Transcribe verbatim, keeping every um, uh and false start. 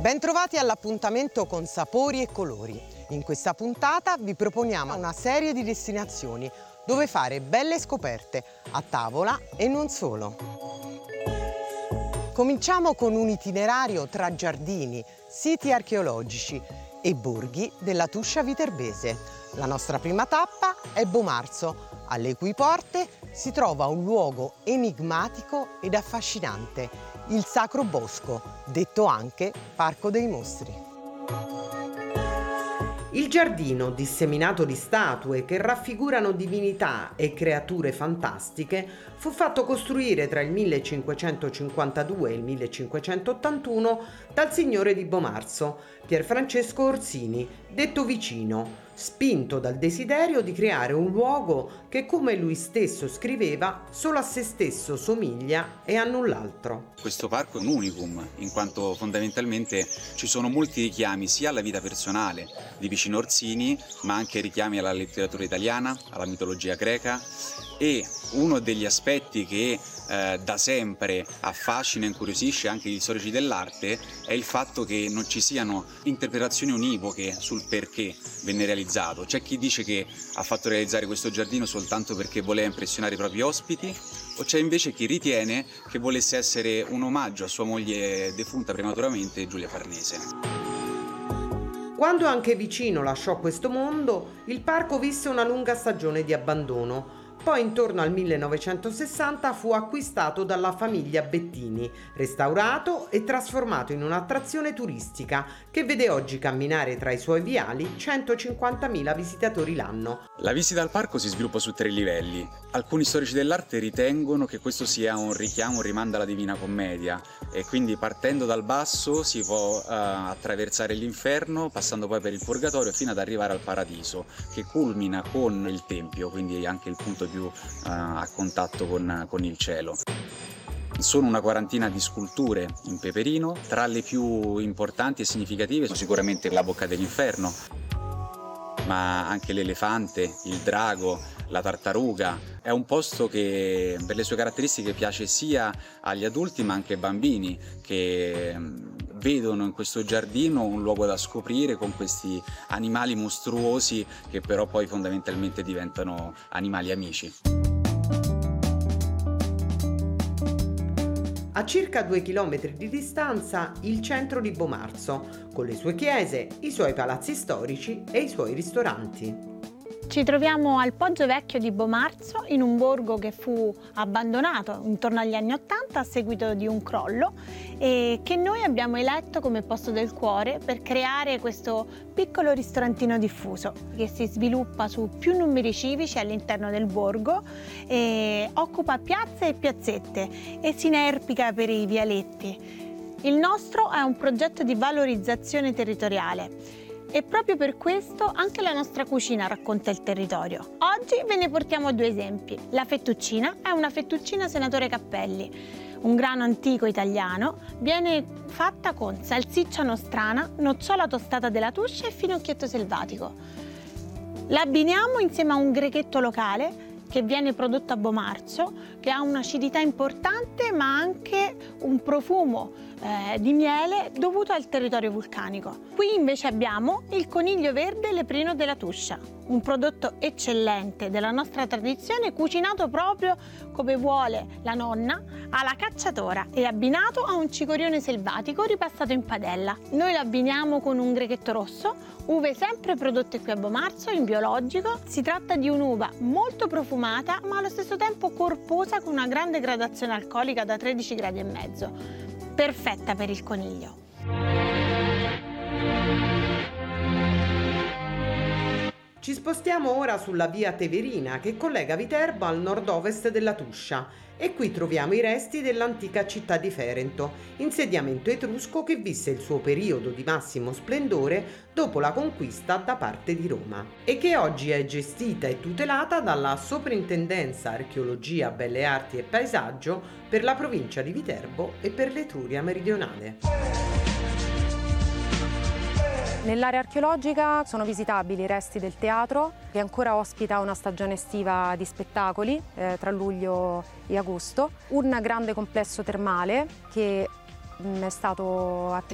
Bentrovati all'appuntamento con Sapori e Colori. In questa puntata vi proponiamo una serie di destinazioni dove fare belle scoperte a tavola e non solo. Cominciamo con un itinerario tra giardini, siti archeologici e borghi della Tuscia viterbese. La nostra prima tappa è Bomarzo, alle cui porte si trova un luogo enigmatico ed affascinante, il Sacro Bosco, detto anche Parco dei Mostri. Il giardino, disseminato di statue che raffigurano divinità e creature fantastiche, fu fatto costruire tra il millecinquecentocinquantadue e il millecinquecentottantuno dal signore di Bomarzo, Pierfrancesco Orsini, detto Vicino, spinto dal desiderio di creare un luogo che, come lui stesso scriveva, solo a se stesso somiglia e a null'altro. Questo parco è un unicum, in quanto fondamentalmente ci sono molti richiami sia alla vita personale di Vicino Orsini, ma anche richiami alla letteratura italiana, alla mitologia greca, e uno degli aspetti che eh, da sempre affascina e incuriosisce anche gli storici dell'arte è il fatto che non ci siano interpretazioni univoche sul perché venne realizzato. C'è chi dice che ha fatto realizzare questo giardino soltanto perché voleva impressionare i propri ospiti, o c'è invece chi ritiene che volesse essere un omaggio a sua moglie defunta prematuramente, Giulia Farnese. Quando anche Vicino lasciò questo mondo, il parco visse una lunga stagione di abbandono. Poi intorno al millenovecentosessanta fu acquistato dalla famiglia Bettini, restaurato e trasformato in un'attrazione turistica che vede oggi camminare tra i suoi viali centocinquantamila visitatori l'anno. La visita al parco si sviluppa su tre livelli. Alcuni storici dell'arte ritengono che questo sia un richiamo, un rimando alla Divina Commedia, e quindi partendo dal basso si può uh, attraversare l'inferno, passando poi per il purgatorio fino ad arrivare al paradiso, che culmina con il tempio, quindi anche il punto più uh, a contatto con, con il cielo. Sono una quarantina di sculture in peperino, tra le più importanti e significative sono sicuramente la Bocca dell'Inferno, ma anche l'elefante, il drago, la tartaruga. È un posto che per le sue caratteristiche piace sia agli adulti ma anche ai bambini, che vedono in questo giardino un luogo da scoprire con questi animali mostruosi che però poi fondamentalmente diventano animali amici. A circa due chilometri di distanza il centro di Bomarzo, con le sue chiese, i suoi palazzi storici e i suoi ristoranti. Ci troviamo al Poggio Vecchio di Bomarzo, in un borgo che fu abbandonato intorno agli anni Ottanta a seguito di un crollo e che noi abbiamo eletto come posto del cuore per creare questo piccolo ristorantino diffuso che si sviluppa su più numeri civici all'interno del borgo, e occupa piazze e piazzette e si inerpica per i vialetti. Il nostro è un progetto di valorizzazione territoriale. E proprio per questo anche la nostra cucina racconta il territorio. Oggi ve ne portiamo due esempi. La fettuccina è una fettuccina Senatore Cappelli, un grano antico italiano. Viene fatta con salsiccia nostrana, nocciola tostata della Tuscia e finocchietto selvatico. L'abbiniamo insieme a un grechetto locale che viene prodotto a Bomarzo, che ha un'acidità importante ma anche un profumo eh, di miele dovuto al territorio vulcanico. Qui invece abbiamo il coniglio verde leprino della Tuscia, un prodotto eccellente della nostra tradizione, cucinato proprio come vuole la nonna, alla cacciatora e abbinato a un cicorione selvatico ripassato in padella. Noi lo abbiniamo con un grechetto rosso, uve sempre prodotte qui a Bomarzo in biologico. Si tratta di un'uva molto profumata ma allo stesso tempo corposa, con una grande gradazione alcolica da tredici gradi e mezzo, perfetta per il coniglio. Ci spostiamo ora sulla via Teverina che collega Viterbo al nord-ovest della Tuscia, e qui troviamo i resti dell'antica città di Ferento, insediamento etrusco che visse il suo periodo di massimo splendore dopo la conquista da parte di Roma e che oggi è gestita e tutelata dalla Soprintendenza Archeologia, Belle Arti e Paesaggio per la provincia di Viterbo e per l'Etruria meridionale. Nell'area archeologica sono visitabili i resti del teatro, che ancora ospita una stagione estiva di spettacoli eh, tra luglio e agosto, un grande complesso termale che mh, è stato